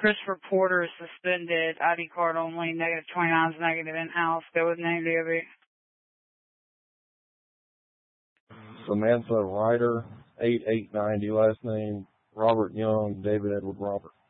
Christopher Porter is suspended. ID card only. Negative 29 is negative in-house. Go with name, DOB. Samantha Ryder, 8890 last name, Robert Young, David Edward Robert.